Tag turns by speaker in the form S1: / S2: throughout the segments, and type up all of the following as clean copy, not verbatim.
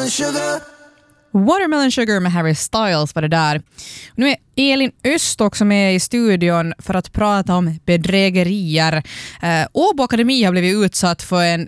S1: Watermelon Sugar med Harry Styles var det där. Nu är Elin Öst också med i studion för att prata om bedrägerier. Åbo Akademi har blivit utsatt för en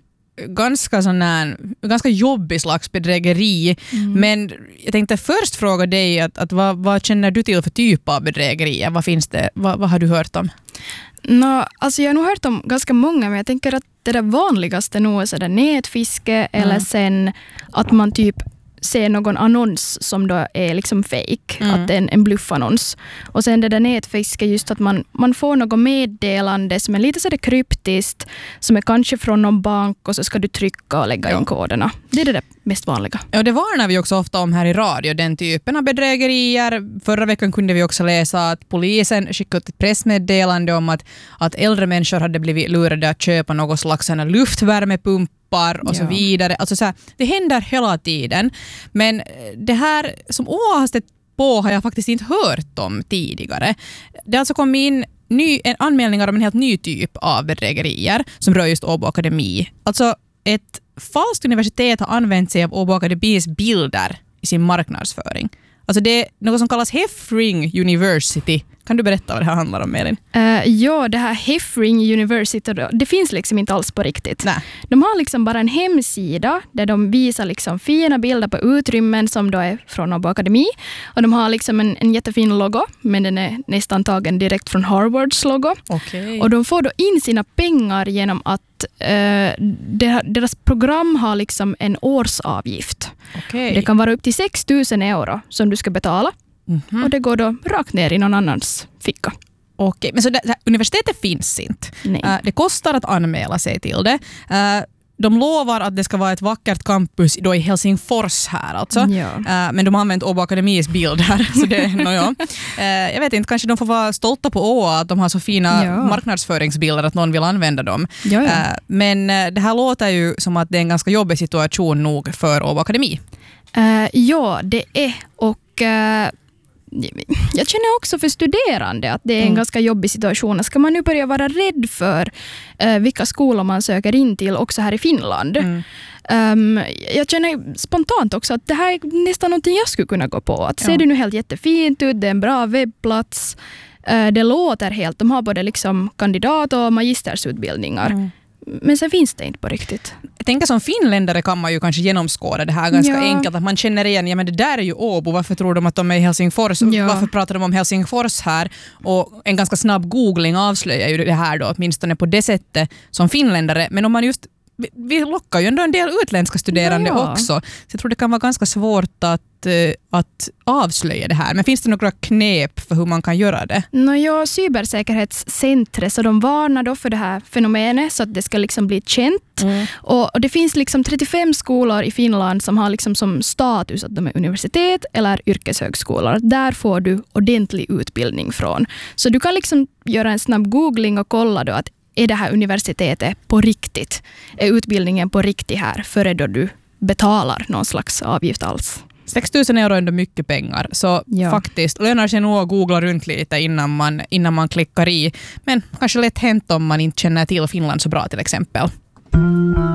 S1: ganska jobbig slags bedrägeri. Men jag tänkte först fråga dig att vad känner du till för typ av bedrägerier? Vad finns det? Vad har du hört om?
S2: Alltså jag har nog hört om ganska många, men jag tänker att det där vanligaste nog är så där nätfiske eller sen att man typ ser någon annons som då är liksom fake, att det är en bluffannons. Och sen det där nätfiske just att man får något meddelande som är lite så där kryptiskt, som är kanske från någon bank och så ska du trycka och lägga in koderna. Det är det mest vanliga.
S1: Ja, det varnar vi också ofta om här i radio, den typen av bedrägerier. Förra veckan kunde vi också läsa att polisen skickade ett pressmeddelande om att äldre människor hade blivit lurade att köpa något slags luftvärmepump och så vidare. Alltså så här, det händer hela tiden. Men det här som Åh har stött på har jag faktiskt inte hört om tidigare. Det har alltså kommit in anmälningar om en helt ny typ av bedrägerier som rör just Åbo Akademi. Alltså ett falskt universitet har använt sig av Åbo Akademis bilder i sin marknadsföring. Alltså det är något som kallas Heffring University. Kan du berätta vad det här handlar om, Elin?
S2: Ja, det här Heffring University, det finns liksom inte alls på riktigt.
S1: Nej.
S2: De har liksom bara en hemsida där de visar liksom fina bilder på utrymmen som då är från Åbo Akademi. Och de har liksom en jättefin logo, men den är nästan tagen direkt från Harvards logo.
S1: Okay.
S2: Och de får då in sina pengar genom att deras program har liksom en årsavgift.
S1: Okay.
S2: Det kan vara upp till 6 000 euro som du ska betala. Mm-hmm. Och det går då rakt ner i någon annans ficka.
S1: Okej, men så universitetet finns inte. Det kostar att anmäla sig till det. De lovar att det ska vara ett vackert campus då i Helsingfors här alltså.
S2: Ja.
S1: Men de har använt Åbo Akademis bilder. Så det, jag vet inte, kanske de får vara stolta på Åbo att de har så fina marknadsföringsbilder att någon vill använda dem.
S2: Ja.
S1: Men det här låter ju som att det är en ganska jobbig situation nog för Åbo Akademi.
S2: Ja, det är. Och jag känner också för studerande att det är en ganska jobbig situation. Ska man nu börja vara rädd för vilka skolor man söker in till också här i Finland? Jag känner spontant också att det här är nästan någonting jag skulle kunna gå på. Att ser det nu helt jättefint ut, det är en bra webbplats, det låter helt, de har både liksom kandidat- och magistersutbildningar. Men sen finns det inte på riktigt.
S1: Jag tänker som finländare kan man ju kanske genomskåda det här ganska enkelt. Att man känner igen, men det där är ju Åbo. Varför tror de att de är i Helsingfors? Varför pratar de om Helsingfors här? Och en ganska snabb googling avslöjar ju det här då, åtminstone på det sättet som finländare. Men om man just, vi lockar ju ändå en del utländska studerande också. Så jag tror det kan vara ganska svårt att avslöja det här. Men finns det några knep för hur man kan göra det?
S2: Cybersäkerhetscentret, så de varnar då för det här fenomenet så att det ska liksom bli känt. Och det finns liksom 35 skolor i Finland som har liksom som status att de är universitet eller yrkeshögskolor. Där får du ordentlig utbildning från. Så du kan liksom göra en snabb googling och kolla då att är det här universitetet på riktigt? Är utbildningen på riktigt här före då du betalar någon slags avgift alls?
S1: 6 000 euro är ändå mycket pengar. Så faktiskt lönar sig nog att googla runt lite innan man klickar i. Men kanske lätt hänt om man inte känner till Finland så bra till exempel.